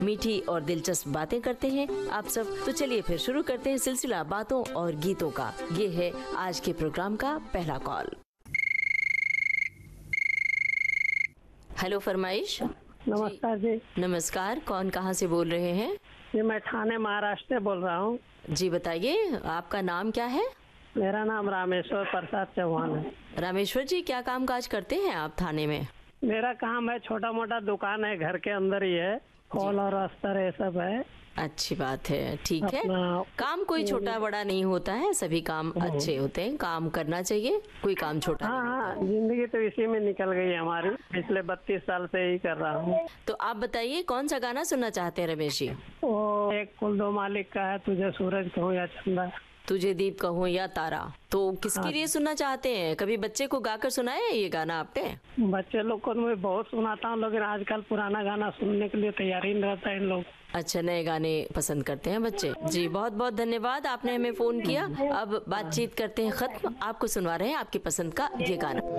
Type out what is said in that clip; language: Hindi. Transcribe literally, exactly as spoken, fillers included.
मीठी और दिलचस्प बातें करते हैं आप सब। तो चलिए फिर शुरू करते हैं सिलसिला बातों और गीतों का। ये है आज के प्रोग्राम का पहला कॉल। हेलो फरमाइश। नमस्कार जी। नमस्कार, कौन कहाँ से बोल रहे हैं? जी मैं ठाणे महाराष्ट्र से बोल रहा हूँ। जी बताइए, आपका नाम क्या है? मेरा नाम रामेश्वर प्रसाद चौहान है। रामेश्वर जी, क्या काम काज करते हैं आप थाने में? मेरा काम है, छोटा मोटा दुकान है, घर के अंदर ही है, फॉल और अस्तर ये सब है। अच्छी बात है, ठीक है। अपना- काम कोई छोटा बड़ा नहीं होता है, सभी काम अच्छे होते हैं, काम करना चाहिए, कोई काम छोटा हाँ नहीं हाँ, होता है। जिंदगी तो इसी में निकल गई हमारी, पिछले बत्तीस साल से ही कर रहा हूँ। तो आप बताइए कौन सा गाना सुनना चाहते हैं रमेश जी? वो एक कुल दो मालिक का है, तुझे सूरज कहूँ या चंदा। तुझे दीप कहूँ या तारा, तो किसके लिए सुनना चाहते हैं? कभी बच्चे को गाकर सुनाया है ये गाना आपने? बच्चे लोग को मैं बहुत सुनाता हूँ, लेकिन आजकल पुराना गाना सुनने के लिए तैयार ही नहीं रहता है इन लोग। अच्छा, नए गाने पसंद करते हैं बच्चे। जी बहुत बहुत धन्यवाद, आपने हमें फोन किया। अब बातचीत करते हैं खत्म, आपको सुनवा रहे हैं आपकी पसंद का ये गाना।